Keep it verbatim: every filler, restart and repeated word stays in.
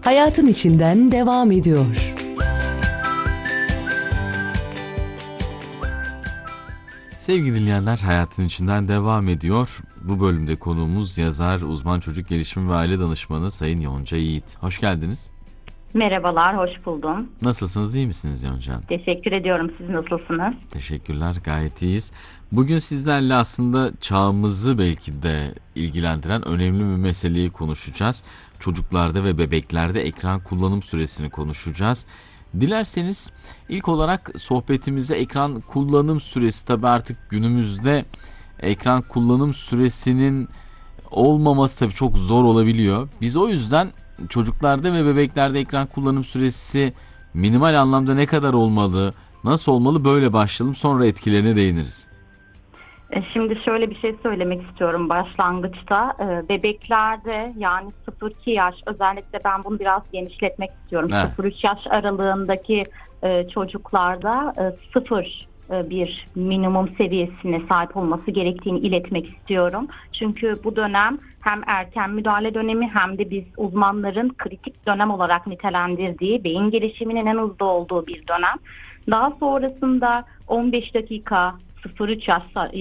hayatın içinden devam ediyor. Sevgili dinleyenler, hayatın içinden devam ediyor. Bu bölümde konuğumuz yazar, uzman çocuk gelişimi ve aile danışmanı Sayın Yonca Yiğit. Hoş geldiniz. Merhabalar, hoş buldum. Nasılsınız, iyi misiniz Yonca Hanım? Teşekkür ediyorum. Siz nasılsınız? Teşekkürler, gayet iyiyiz. Bugün sizlerle aslında çağımızı belki de ilgilendiren önemli bir meseleyi konuşacağız. Çocuklarda ve bebeklerde ekran kullanım süresini konuşacağız. Dilerseniz ilk olarak sohbetimize ekran kullanım süresi, tabii artık günümüzde ekran kullanım süresinin olmaması tabii çok zor olabiliyor. Biz o yüzden çocuklarda ve bebeklerde ekran kullanım süresi minimal anlamda ne kadar olmalı, nasıl olmalı, böyle başlayalım, sonra etkilerine değiniriz. E, Şimdi şöyle bir şey söylemek istiyorum başlangıçta. E, Bebeklerde yani sıfır iki yaş, özellikle ben bunu biraz genişletmek istiyorum. Evet. sıfır üç yaş aralığındaki e, çocuklarda e, sıfır e, bir minimum seviyesine sahip olması gerektiğini iletmek istiyorum. Çünkü bu dönem hem erken müdahale dönemi hem de biz uzmanların kritik dönem olarak nitelendirdiği, beyin gelişiminin en hızlı olduğu bir dönem. Daha sonrasında on beş dakika sıfır üç yaş